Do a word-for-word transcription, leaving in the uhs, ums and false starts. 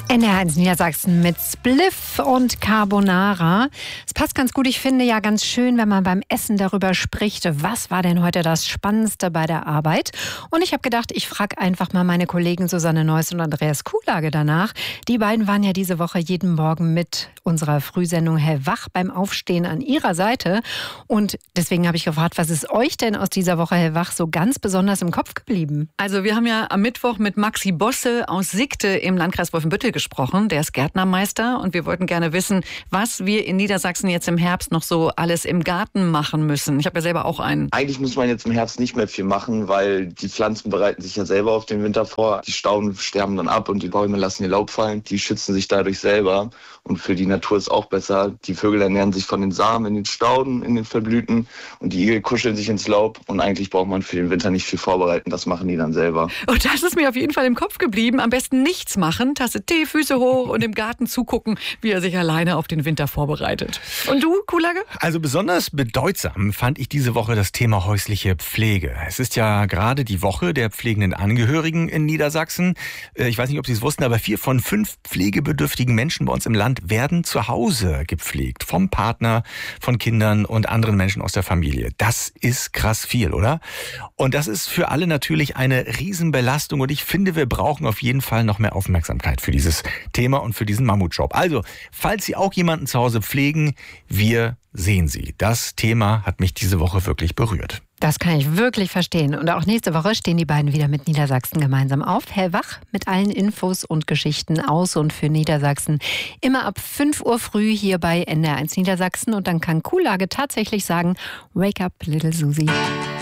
N D R eins Niedersachsen mit Spliff und Carbonara. Es passt ganz gut. Ich finde ja ganz schön, wenn man beim Essen darüber spricht, was war denn heute das Spannendste bei der Arbeit? Und ich habe gedacht, ich frage einfach mal meine Kollegen Susanne Neuss und Andreas Kuhlage danach. Die beiden waren ja diese Woche jeden Morgen mit unserer Frühsendung Hellwach beim Aufstehen an ihrer Seite. Und deswegen habe ich gefragt, was ist euch denn aus dieser Woche Hellwach so ganz besonders im Kopf geblieben? Also wir haben ja am Mittwoch mit Maxi Bosse aus Sigte im Landkreis Wolfenbüttel gesprochen. Der ist Gärtnermeister und wir wollten gerne wissen, was wir in Niedersachsen jetzt im Herbst noch so alles im Garten machen müssen. Ich habe ja selber auch einen. Eigentlich muss man jetzt im Herbst nicht mehr viel machen, weil die Pflanzen bereiten sich ja selber auf den Winter vor. Die Stauden sterben dann ab und die Bäume lassen ihr Laub fallen. Die schützen sich dadurch selber und für die Natur ist auch besser. Die Vögel ernähren sich von den Samen in den Stauden, in den Verblüten und die Igel kuscheln sich ins Laub und eigentlich braucht man für den Winter nicht viel vorbereiten. Das machen die dann selber. Und das ist mir auf jeden Fall im Kopf geblieben. Am besten nichts machen, Tasse Tee, Füße hoch und im Garten zugucken, wie er sich alleine auf den Winter vorbereitet. Und du, Kuhlage? Also besonders bedeutsam fand ich diese Woche das Thema häusliche Pflege. Es ist ja gerade die Woche der pflegenden Angehörigen in Niedersachsen. Ich weiß nicht, ob Sie es wussten, aber vier von fünf pflegebedürftigen Menschen bei uns im Land werden zu Hause gepflegt. Vom Partner, von Kindern und anderen Menschen aus der Familie. Das ist krass viel, oder? Und das ist für alle natürlich eine Riesenbelastung. Und ich finde, wir brauchen auf jeden Fall noch mehr Aufmerksamkeit für dieses Thema und für diesen Mammutjob. Also, falls Sie auch jemanden zu Hause pflegen, wir sehen Sie. Das Thema hat mich diese Woche wirklich berührt. Das kann ich wirklich verstehen. Und auch nächste Woche stehen die beiden wieder mit Niedersachsen gemeinsam auf. Hellwach mit allen Infos und Geschichten aus und für Niedersachsen. Immer ab fünf Uhr früh hier bei N D R eins Niedersachsen. Und dann kann Kuhlage tatsächlich sagen, wake up, little Susi.